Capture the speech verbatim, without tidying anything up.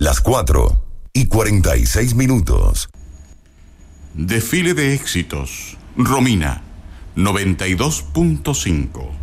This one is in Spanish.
Las cuatro y cuarenta y seis minutos. Desfile de éxitos. Romina, noventa y dos punto cinco.